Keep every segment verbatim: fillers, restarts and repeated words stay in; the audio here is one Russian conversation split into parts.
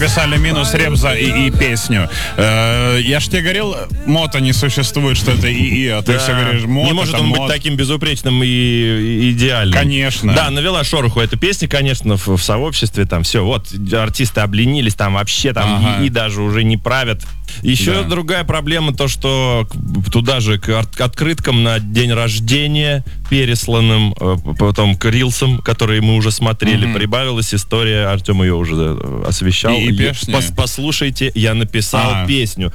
Писали минус Ребза и, и песню. Э, я ж тебе говорил, мото не существует, что это ИИ, а ты Да. все говоришь, мото. Не может там он мото. быть таким безупречным и, и идеальным. Конечно. Да, навела шороху эта песня, конечно, в, в сообществе. Там все, вот, артисты обленились, там вообще там Ага. ИИ даже уже не правят. Еще Да. другая проблема, то, что к- туда же к ор- к открыткам на день рождения пересланным, э, потом к рилсам, которые мы уже смотрели, Мгм. прибавилась история, Артем ее уже э, освещал. И- и Я- песни. пос- послушайте, я написал А. песню.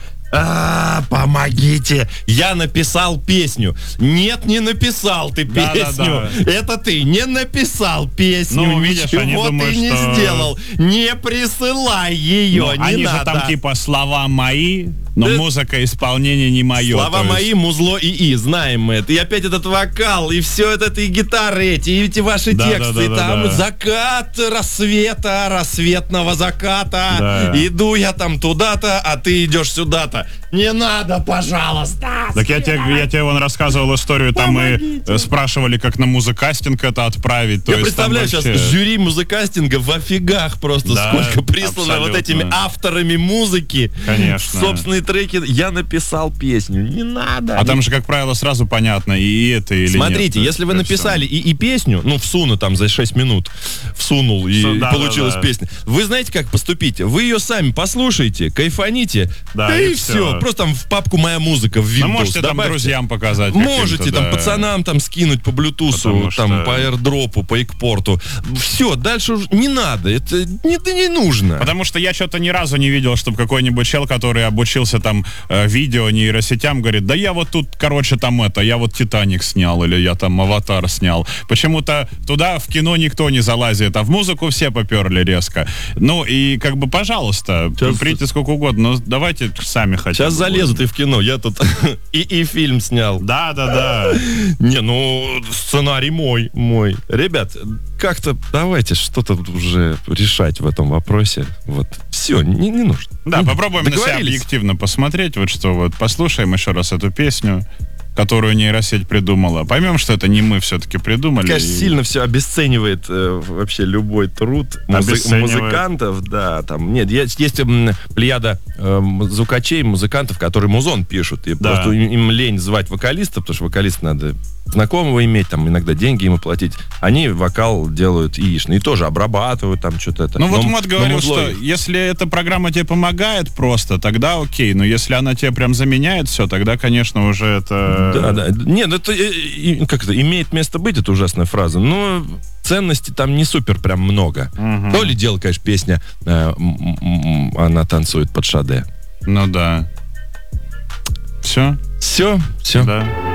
А, помогите! Я написал песню. Нет, не написал ты Да, да, песню. да. Это ты не написал песню. Ну, видишь, Ничего они ты думают, не что- сделал. Не присылай ее, Ну, не они надо. же там типа слова мои, но Да. музыка, исполнение не мое. Слова то есть- мои, музло и и, знаем мы это. И опять этот вокал, и все это, и гитары эти, и эти ваши Да, тексты. да, да, и там да, да. закат рассвета, рассветного заката. Да. Иду я там туда-то, а ты идешь сюда-то. Не надо, пожалуйста. Так я тебе, я тебе вон рассказывал историю, там мы Помогите. э, спрашивали, как на музыкастинг это отправить. То Я есть там представляю вообще- сейчас жюри музыкастинга в офигах просто, Да, сколько прислано вот абсолютно. этими авторами музыки. Конечно. Собственные треки. Я написал песню. Не надо. А там же, как правило, сразу понятно, и это или нет. Смотрите, То есть если вы это написали и, и песню, ну, всуну там за шесть минут, всунул, и Всу- да, получилась да, да. песня. Вы знаете, как поступите? Вы ее сами послушайте, кайфаните, Да, и, и все. всё. Просто там в папку «Моя музыка» в Windows Ну, можете там добавьте. друзьям показать. Можете каким-то, там да. пацанам там скинуть по блютусу, Потому там что- по аирдропу, по экпорту. Все, дальше уже не надо, это не, это не нужно. Потому что я что-то ни разу не видел, чтобы какой-нибудь чел, который обучился там э, видео, нейросетям, говорит, да я вот тут, короче, там это, я вот «Титаник» снял, или я там «Аватар» снял. Почему-то туда в кино никто не залазит, а в музыку все поперли резко. Ну и как бы, пожалуйста, Сейчас- прийти сколько угодно, но давайте сами хотя Сейчас бы. залезут и в кино. Я тут и, и фильм снял. Да, да, да. Не, ну, сценарий мой, мой. Ребят, как-то давайте что-то уже решать в этом вопросе. Вот, все, не, не нужно. Да, Не- попробуем на себя договорились? объективно посмотреть, вот что вот, послушаем еще раз эту песню, которую нейросеть придумала. Поймем, что это не мы все-таки придумали. Конечно, и- сильно все обесценивает э, вообще любой труд музы- Обесценивает. музыкантов, да, там, нет, есть, есть м, плеяда э, м, звукачей, музыкантов, которые музон пишут, и Да. просто им, им лень звать вокалиста, потому что вокалист надо знакомого иметь, там, иногда деньги ему платить, они вокал делают яичный, и тоже обрабатывают там что-то это. Ну вот Но- Мот но говорил, музло что их. если эта программа тебе помогает просто, тогда окей, но если она тебе прям заменяет все, тогда, конечно, уже это... Да, да. Нет, это э, и- как это, имеет место быть, это ужасная фраза, но ценностей там не супер прям много. Мгм. То ли дело, конечно, песня, э, м- м- м, она танцует под шаде. Ну да. Все? Все, все. Да.